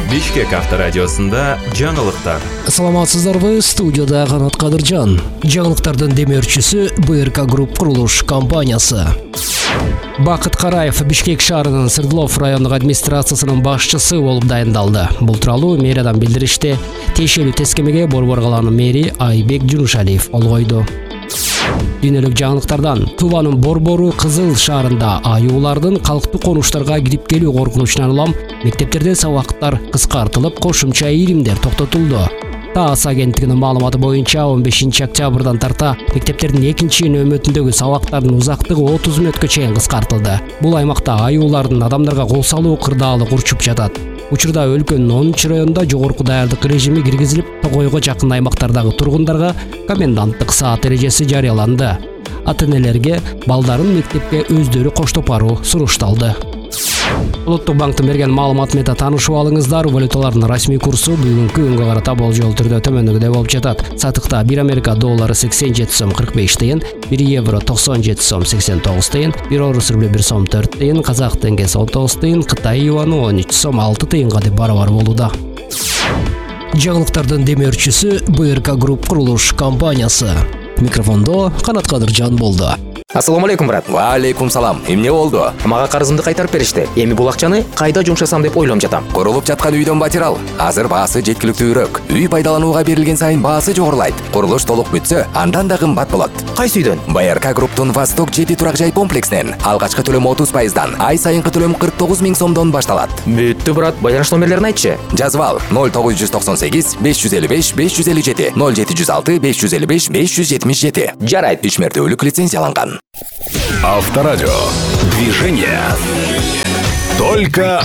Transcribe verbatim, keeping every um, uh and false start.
Бишкек авторадиосында жаңылыктар. Саламатсыздарбы, студияда Канат Кадыржан. Жаңылыктардын демөөрчүсү бэ эр ка Групп курулуш компаниясы. Бакыт Караев Бишкек шаарынын Свердлов райондук администрациясынын башчысы болуп дайындалды. Бул тууралуу мэриядан билдиришти. Тиешелүү тескемеге Борбор калаанын мэри Айбек Жунушалиев олгойду. Дүйнөлүк жаңылыктардан Туванын Борбору Кызыл шаарында аюулардын калктуу конуштарга кирип келүү коркунучунан улам мектептерде сабактар кыскартылып, кошумча иримдер токтотулду. ТАСС агенттигинин маалыматы боюнча он бешинчи октябрдан тарта мектептердин экинчи нөөмөтүндөгү сабактардын узактыгы отуз мүнөткө чейин кыскартылды. Бул аймакта аюулардын адамдарга кол салуу кырдаалык урчуп жатат. Учурда өлкөнүн онунчу районунда жогорку даярдык режими киргизилип, Тогойго жакын аймактардагы тургундарга коменданттык саат эрежеси жарыяланды. Ата-энелерге балдарын мектепке өздөрү коштоп баруу сурушталды. Улуттук банктын берген маалыматы менен таанышып алыңыздар. Валюталардын расмий курсу бүгүнкү күнгө карата болжол түрдө төмөндөгүдөй болуп жатат. Сатыкта бир Америка доллары сексен жети сом кырк беш тыйын, бир евро токсон жети сом сексен тогуз тыйын, бир орус рублю бир сом төрт тыйын, казак теңгеси он тогуз тыйын, Кытай юаны он үч сом алты тыйынга деп барабар болууда. Жаңылыктардын демөөрчүсү бэ эр ка Групп курулуш компаниясы. Микрофондо Канат Кадыржан болду. Ассаламу алейкум, брат. Ва алейкум салам. Эмне болду? Мага карызымды кайтарып беришти. Эми бул акчаны кайда жумшасам деп ойлонуп жатам. Курулуп жаткан үйдөн батирал. Азыр баасы жеткиликтүүрөөк. Үй пайдаланууга берилген сайын баасы жогорулайт. Курулуш толук бүтсө, андан да кымбат болот. Кайсы үйдөн? бэ эр ка Групптун Восток жети турак жай комплексинен алгачкы төлөм отуз пайыздан, ай сайынкы төлөм кырк тогуз миң сомдон башталат. Бүттү, брат. Байланыш номерлерин айтчы. Жазып ал: ноль тогуз жүз токсон сегиз беш жүз элүү беш беш жүз элүү жети, ноль жети жүз алты беш жүз элүү беш беш жүз жетимиш жети. Жарайт. Үч мертөлүк лицензияланган. Авторадио. Движение. Только